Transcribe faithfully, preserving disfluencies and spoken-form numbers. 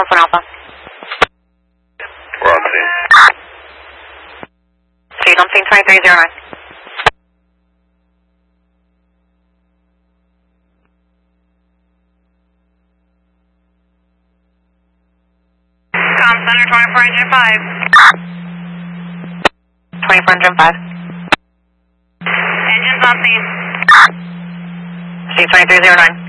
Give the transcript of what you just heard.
Brooklyn Alpha. We're on scene. Scene on scene twenty-three zero nine. Com Center twenty-four engine five. twenty-four engine five. Engines on scene. Scene twenty-three zero nine.